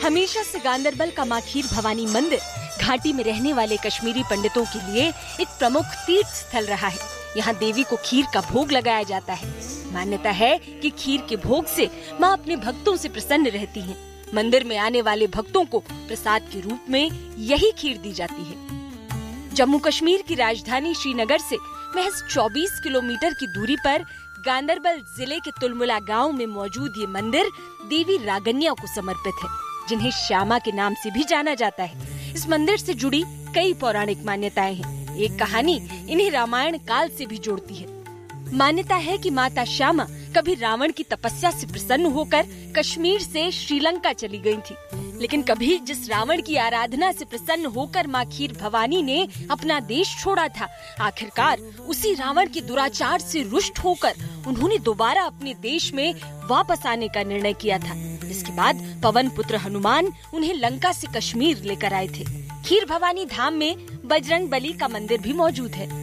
हमेशा से गांदरबल का मां खीर भवानी मंदिर घाटी में रहने वाले कश्मीरी पंडितों के लिए एक प्रमुख तीर्थ स्थल रहा है। यहाँ देवी को खीर का भोग लगाया जाता है। मान्यता है कि खीर के भोग से मां अपने भक्तों से प्रसन्न रहती हैं। मंदिर में आने वाले भक्तों को प्रसाद के रूप में यही खीर दी जाती है। जम्मू कश्मीर की राजधानी श्रीनगर से महज 24 किलोमीटर की दूरी पर गांदरबल जिले के तुलमुला गांव में मौजूद ये मंदिर देवी रागन्या को समर्पित है, जिन्हें श्यामा के नाम से भी जाना जाता है। इस मंदिर से जुड़ी कई पौराणिक मान्यताएं हैं। एक कहानी इन्हें रामायण काल से भी जोड़ती है। मान्यता है कि माता श्यामा कभी रावण की तपस्या से प्रसन्न होकर कश्मीर से श्रीलंका चली गई थी, लेकिन कभी जिस रावण की आराधना से प्रसन्न होकर मां खीर भवानी ने अपना देश छोड़ा था, आखिरकार उसी रावण के दुराचार से रुष्ट होकर उन्होंने दोबारा अपने देश में वापस आने का निर्णय किया था। इसके बाद पवन पुत्र हनुमान उन्हें लंका से कश्मीर लेकर आए थे। खीर भवानी धाम में बजरंग बली का मंदिर भी मौजूद है।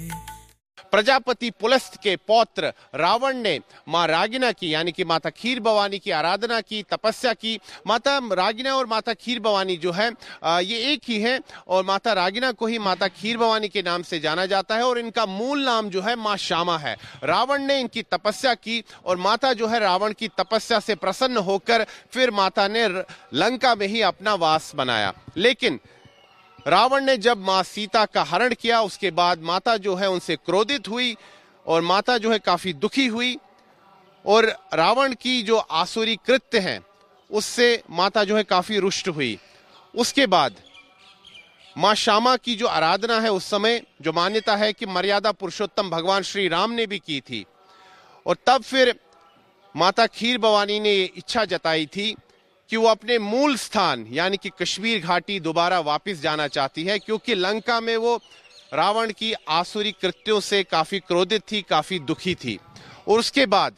प्रजापति पुलस्त के पौत्र रावण ने मां रागिना की यानी कि माता खीर भवानी की आराधना की, तपस्या की। माता रागिना और माता खीर भवानी जो है ये एक ही है और माता रागिना को ही माता खीर भवानी के नाम से जाना जाता है और इनका मूल नाम जो है मां श्यामा है। रावण ने इनकी तपस्या की और माता जो है रावण की तपस्या से प्रसन्न होकर फिर माता ने लंका में ही अपना वास बनाया। लेकिन रावण ने जब मां सीता का हरण किया उसके बाद माता जो है उनसे क्रोधित हुई और माता जो है काफी दुखी हुई और रावण की जो आसुरी कृत्य हैं उससे माता जो है काफी रुष्ट हुई। उसके बाद मां श्यामा की जो आराधना है उस समय जो मान्यता है कि मर्यादा पुरुषोत्तम भगवान श्री राम ने भी की थी और तब फिर माता खीर भवानी ने इच्छा जताई थी कि वो अपने मूल स्थान यानी कि कश्मीर घाटी दोबारा वापस जाना चाहती है, क्योंकि लंका में वो रावण की आसुरी कृत्यों से काफी क्रोधित थी, काफी दुखी थी। और उसके बाद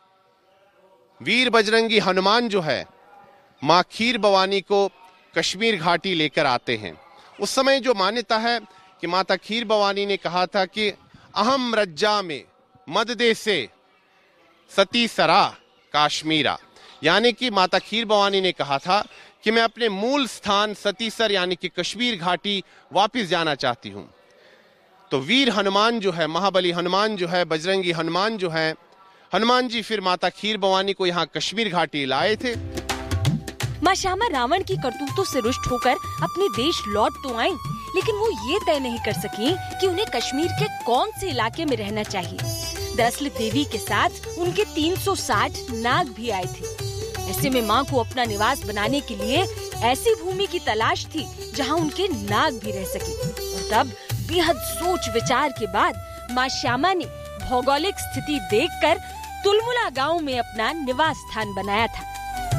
वीर बजरंगी हनुमान जो है मां खीर भवानी को कश्मीर घाटी लेकर आते हैं। उस समय जो मान्यता है कि माता खीर भवानी ने कहा था कि अहम रज्जा में मददे से सती सरा काश्मीरा, यानी कि माता खीर भवानी ने कहा था कि मैं अपने मूल स्थान सतीसर यानी कि कश्मीर घाटी वापस जाना चाहती हूं। तो वीर हनुमान जो है, महाबली हनुमान जो है, बजरंगी हनुमान जो है, हनुमान जी फिर माता खीर भवानी को यहाँ कश्मीर घाटी लाए थे। मां श्यामा रावण की करतूतों से रुष्ट होकर अपने देश लौट तो आईं, लेकिन वो ये तय नहीं कर सकी कि उन्हें कश्मीर के कौन से इलाके में रहना चाहिए। दरअसल देवी के साथ उनके 360 नाग भी आए थे। ऐसे में मां को अपना निवास बनाने के लिए ऐसी भूमि की तलाश थी जहां उनके नाग भी रह सके। और तब बेहद सोच विचार के बाद मां श्यामा ने भौगोलिक स्थिति देखकर तुलमुला गांव में अपना निवास स्थान बनाया था।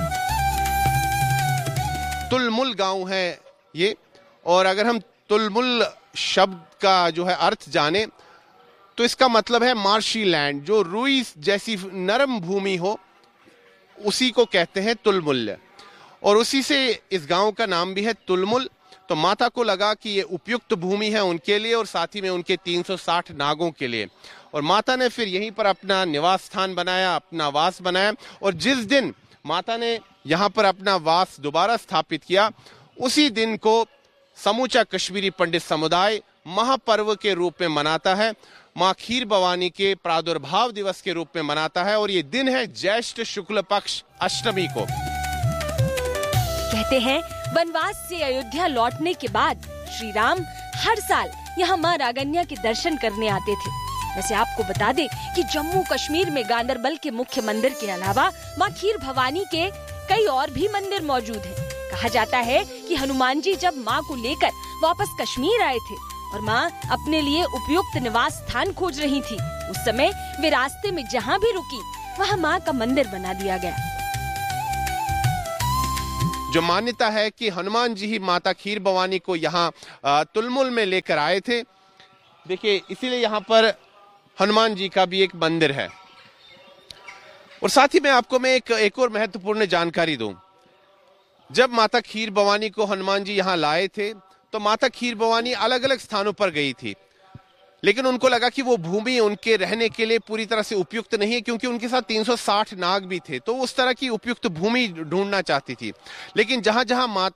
तुलमुल गांव है ये, और अगर हम तुलमुल शब्द का जो है अर्थ जाने तो इसका मतलब है मार्शी लैंड, जो रुई जैसी नरम भूमि हो उसी को कहते हैं तुलमुल। और उसी से इस गांव का नाम भी है तुलमुल। तो माता को लगा कि ये उपयुक्त भूमि है उनके लिए और साथ ही में उनके 360 नागों के लिए, और माता ने फिर यहीं पर अपना निवास स्थान बनाया, अपना वास बनाया। और जिस दिन माता ने यहाँ पर अपना वास दोबारा स्थापित किया उसी दिन को समूचा कश्मीरी पंडित समुदाय महापर्व के रूप में मनाता है, मां खीर भवानी के प्रादुर्भाव दिवस के रूप में मनाता है। और ये दिन है ज्येष्ठ शुक्ल पक्ष अष्टमी को। कहते हैं वनवास से अयोध्या लौटने के बाद श्री राम हर साल यहाँ मां रागन्या के दर्शन करने आते थे। वैसे आपको बता दें कि जम्मू कश्मीर में गांदरबल के मुख्य मंदिर के अलावा मां खीर भवानी के कई और भी मंदिर मौजूद हैं। कहा जाता है कि हनुमान जी जब मां को लेकर वापस कश्मीर आए थे और मां अपने लिए उपयुक्त निवास स्थान खोज रही थी, उस समय वे रास्ते में जहां भी रुकी वहां मां का मंदिर बना दिया गया। जो मान्यता है कि हनुमान जी ही माता खीर भवानी को यहाँ तुलमुल में लेकर आए थे। देखिए, इसीलिए यहाँ पर हनुमान जी का भी एक मंदिर है। और साथ ही में आपको मैं एक और महत्वपूर्ण जानकारी दूं। जब माता खीर भवानी को हनुमान जी यहाँ लाए थे तो माता खीर भवानी अलग अलग स्थानों पर गई थी। लेकिन उनको लगा कि वो भूमि उनके रहने के लिए पूरी तरह से उपयुक्त नहीं है, क्योंकि उनके साथ 360 नाग भी थे, तो उस तरह की उपयुक्त भूमि ढूंढना चाहती थी। लेकिन जहां जहां